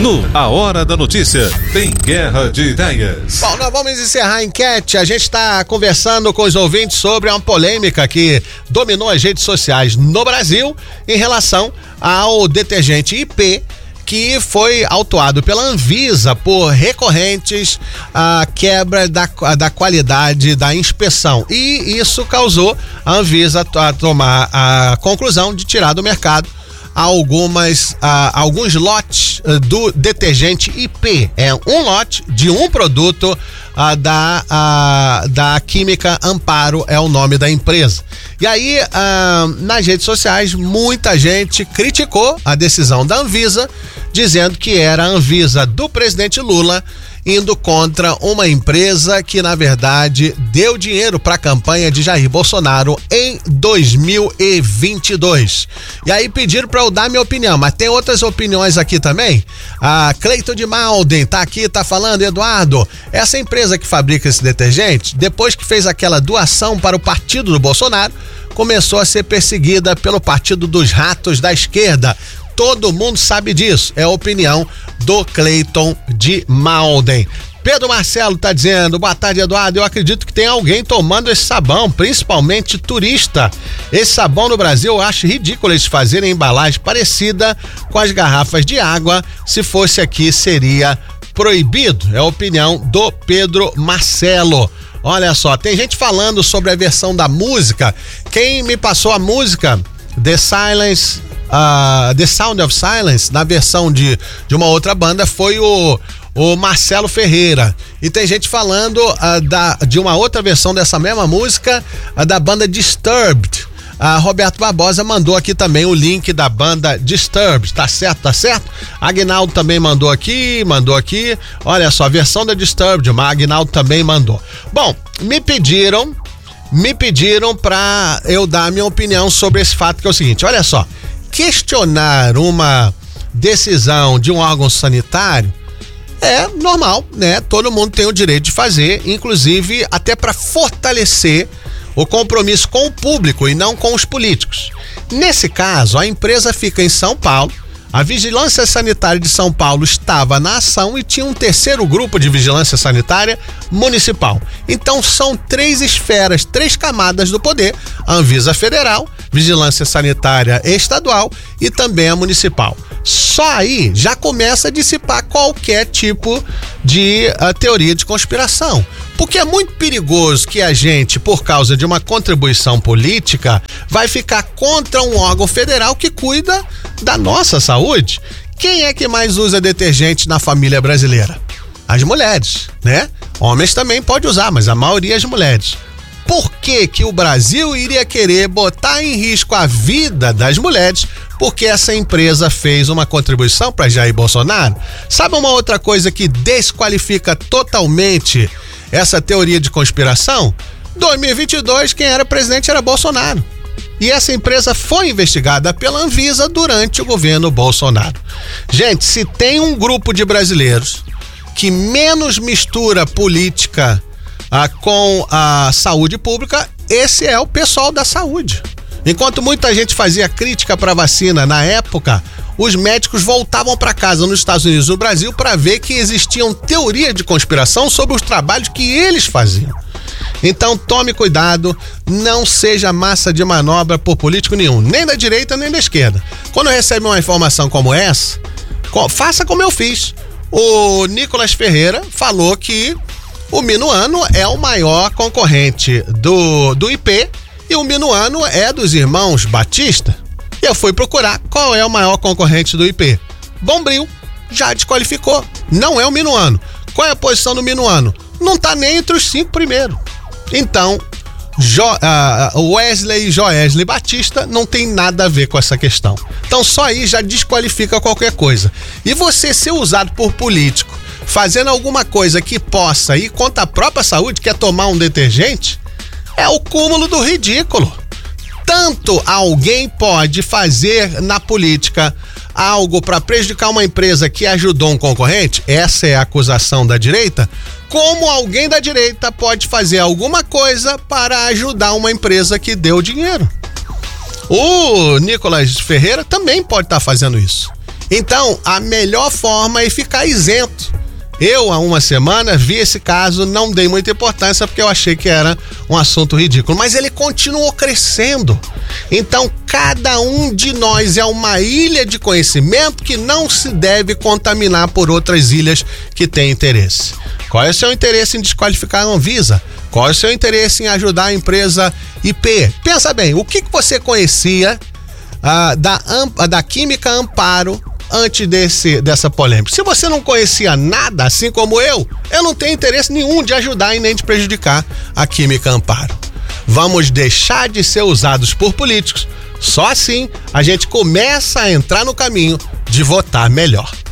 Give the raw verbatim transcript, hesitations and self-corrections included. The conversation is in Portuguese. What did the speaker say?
No A Hora da Notícia, tem Guerra de Ideias. Bom, nós vamos encerrar a enquete. A gente está conversando com os ouvintes sobre uma polêmica que dominou as redes sociais no Brasil em relação ao detergente I P, que foi autuado pela Anvisa por recorrentes a quebra da, da qualidade da inspeção. E isso causou a Anvisa a tomar a conclusão de tirar do mercado algumas, ah, alguns lotes ah, do detergente I P. É um lote de um produto ah, da, ah, da Química Amparo, é o nome da empresa. E aí, ah, nas redes sociais, muita gente criticou a decisão da Anvisa, dizendo que era a Anvisa do presidente Lula indo contra uma empresa que, na verdade, deu dinheiro para a campanha de Jair Bolsonaro em dois mil e vinte e dois. E aí pediram para eu dar minha opinião, mas tem outras opiniões aqui também. A Cleiton de Malden tá aqui, tá falando: Eduardo, essa empresa que fabrica esse detergente, depois que fez aquela doação para o partido do Bolsonaro, começou a ser perseguida pelo partido dos ratos da esquerda. Todo mundo sabe disso. É a opinião do Cleiton de Malden. Pedro Marcelo tá dizendo: boa tarde, Eduardo. Eu acredito que tem alguém tomando esse sabão, principalmente turista. Esse sabão no Brasil eu acho ridículo eles fazerem embalagem parecida com as garrafas de água. Se fosse aqui, seria proibido. É a opinião do Pedro Marcelo. Olha só, tem gente falando sobre a versão da música. Quem me passou a música The Silence, uh, The Sound of Silence, na versão de, de uma outra banda, foi o, o Marcelo Ferreira. E tem gente falando uh, da, de uma outra versão dessa mesma música, uh, da banda Disturbed. A uh, Roberto Barbosa mandou aqui também o link da banda Disturbed. Tá certo, tá certo? Aguinaldo também mandou aqui, mandou aqui. Olha só, a versão da Disturbed, o Aguinaldo também mandou. Bom, me pediram Me pediram para eu dar a minha opinião sobre esse fato, que é o seguinte: olha só, questionar uma decisão de um órgão sanitário é normal, né? Todo mundo tem o direito de fazer, inclusive até para fortalecer o compromisso com o público e não com os políticos. Nesse caso, a empresa fica em São Paulo. A Vigilância Sanitária de São Paulo estava na ação e tinha um terceiro grupo de vigilância sanitária municipal. Então são três esferas, três camadas do poder: a Anvisa Federal, Vigilância Sanitária Estadual e também a municipal. Só aí já começa a dissipar qualquer tipo de uh, teoria de conspiração. Porque é muito perigoso que a gente, por causa de uma contribuição política, vai ficar contra um órgão federal que cuida da nossa saúde. Quem é que mais usa detergente na família brasileira? As mulheres, né? Homens também podem usar, mas a maioria é as mulheres. Por que que o Brasil iria querer botar em risco a vida das mulheres porque essa empresa fez uma contribuição para Jair Bolsonaro? Sabe uma outra coisa que desqualifica totalmente essa teoria de conspiração? dois mil e vinte e dois, quem era presidente era Bolsonaro. E essa empresa foi investigada pela Anvisa durante o governo Bolsonaro. Gente, se tem um grupo de brasileiros que menos mistura política ah, com a saúde pública, esse é o pessoal da saúde. Enquanto muita gente fazia crítica para a vacina na época, os médicos voltavam para casa nos Estados Unidos e no Brasil para ver que existiam teorias de conspiração sobre os trabalhos que eles faziam. Então tome cuidado, não seja massa de manobra por político nenhum, nem da direita nem da esquerda. Quando recebe uma informação como essa, faça como eu fiz. O Nicolas Ferreira falou que o Minuano é o maior concorrente do, do I P e o Minuano é dos irmãos Batista. Eu fui procurar qual é o maior concorrente do I P. Bombril, já desqualificou. Não é o Minuano. Qual é a posição do Minuano? Não tá nem entre os cinco primeiros. Então, jo, uh, Wesley e Joesley Batista não tem nada a ver com essa questão. Então só aí já desqualifica qualquer coisa. E você ser usado por político fazendo alguma coisa que possa ir contra a própria saúde, que é tomar um detergente, é o cúmulo do ridículo. Tanto alguém pode fazer na política algo para prejudicar uma empresa que ajudou um concorrente, essa é a acusação da direita, como alguém da direita pode fazer alguma coisa para ajudar uma empresa que deu dinheiro. O Nicolas Ferreira também pode estar fazendo isso. Então, a melhor forma é ficar isento. Eu, há uma semana, vi esse caso, não dei muita importância porque eu achei que era um assunto ridículo, mas ele continuou crescendo. Então, cada um de nós é uma ilha de conhecimento que não se deve contaminar por outras ilhas que têm interesse. Qual é o seu interesse em desqualificar a Anvisa? Qual é o seu interesse em ajudar a empresa I P? Pensa bem, o que, que você conhecia ah, da, da Química Amparo antes desse, dessa polêmica? Se você não conhecia nada, assim como eu, eu não tenho interesse nenhum de ajudar e nem de prejudicar a Química Amparo. Vamos deixar de ser usados por políticos. Só assim a gente começa a entrar no caminho de votar melhor.